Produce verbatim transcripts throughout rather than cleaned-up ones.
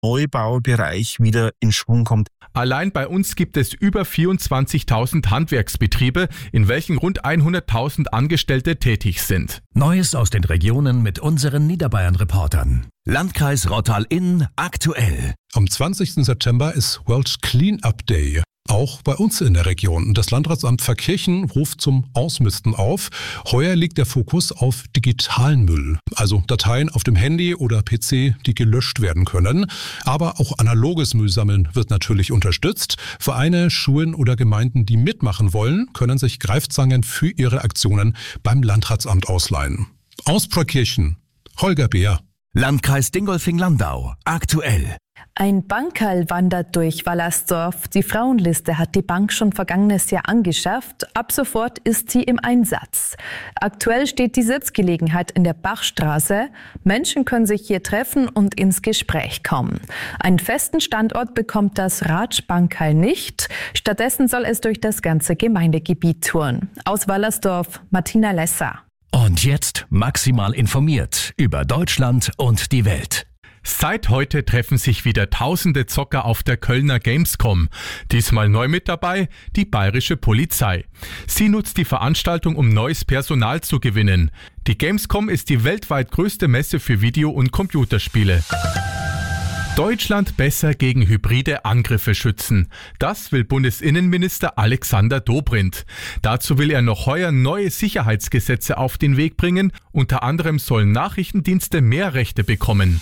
Neubaubereich wieder in Schwung kommt. Allein bei uns gibt es über vierundzwanzigtausend Handwerksbetriebe, in welchen rund hunderttausend Angestellte tätig sind. Neues aus den Regionen mit unseren Niederbayern-Reportern. Landkreis Rottal-Inn aktuell. Am zwanzigsten September ist World Clean-Up Day. Auch bei uns in der Region. Das Landratsamt Verkirchen ruft zum Ausmisten auf. Heuer liegt der Fokus auf digitalen Müll, also Dateien auf dem Handy oder P C, die gelöscht werden können. Aber auch analoges Müllsammeln wird natürlich unterstützt. Vereine, Schulen oder Gemeinden, die mitmachen wollen, können sich Greifzangen für ihre Aktionen beim Landratsamt ausleihen. Aus Pfarrkirchen, Holger Beer. Landkreis Dingolfing-Landau aktuell. Ein Bankerl wandert durch Wallersdorf. Die Frauenliste hat die Bank schon vergangenes Jahr angeschafft. Ab sofort ist sie im Einsatz. Aktuell steht die Sitzgelegenheit in der Bachstraße. Menschen können sich hier treffen und ins Gespräch kommen. Einen festen Standort bekommt das Ratsch-Bankerl nicht. Stattdessen soll es durch das ganze Gemeindegebiet touren. Aus Wallersdorf, Martina Lesser. Und jetzt maximal informiert über Deutschland und die Welt. Seit heute treffen sich wieder tausende Zocker auf der Kölner Gamescom. Diesmal neu mit dabei die bayerische Polizei. Sie nutzt die Veranstaltung, um neues Personal zu gewinnen. Die Gamescom ist die weltweit größte Messe für Video- und Computerspiele. Deutschland besser gegen hybride Angriffe schützen. Das will Bundesinnenminister Alexander Dobrindt. Dazu will er noch heuer neue Sicherheitsgesetze auf den Weg bringen. Unter anderem sollen Nachrichtendienste mehr Rechte bekommen.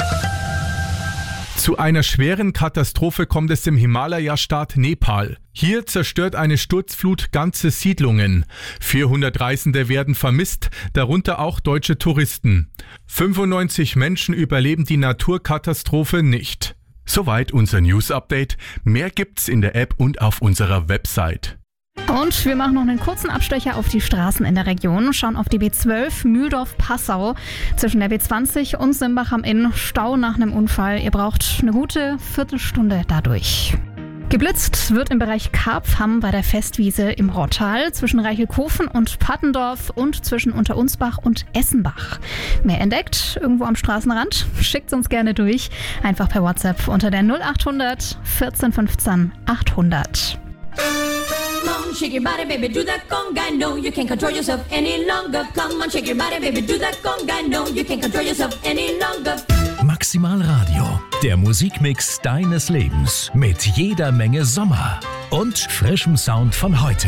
Zu einer schweren Katastrophe kommt es im Himalaya-Staat Nepal. Hier zerstört eine Sturzflut ganze Siedlungen. vierhundert Reisende werden vermisst, darunter auch deutsche Touristen. fünfundneunzig Menschen überleben die Naturkatastrophe nicht. Soweit unser News-Update. Mehr gibt's in der App und auf unserer Website. Und wir machen noch einen kurzen Abstecher auf die Straßen in der Region, schauen auf die B zwölf Mühldorf-Passau. Zwischen der B zwanzig und Simbach am Inn Stau nach einem Unfall. Ihr braucht eine gute Viertelstunde dadurch. Geblitzt wird im Bereich Karpfham bei der Festwiese im Rottal zwischen Reichelkofen und Pattendorf und zwischen Unterunsbach und Essenbach. Mehr entdeckt irgendwo am Straßenrand? Schickt uns gerne durch. Einfach per WhatsApp unter der null achthundert vierzehn fünfzehn achthundert. Shake your body, baby, do that conga. No, you can't control yourself any longer. Come on, shake your body, baby, do that conga. No, you can't control yourself any longer. Maximal Radio, der Musikmix deines Lebens mit jeder Menge Sommer und frischem Sound von heute.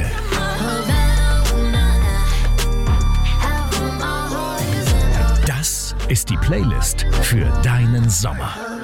Das ist die Playlist für deinen Sommer.